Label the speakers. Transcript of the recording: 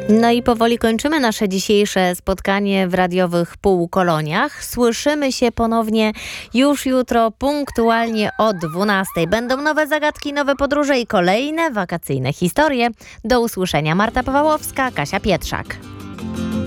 Speaker 1: No i powoli kończymy nasze dzisiejsze spotkanie w radiowych półkoloniach. Słyszymy się ponownie już jutro punktualnie o 12:00. Będą nowe zagadki, nowe podróże i kolejne wakacyjne historie. Do usłyszenia. Marta Pawłowska, Kasia Pietrzak.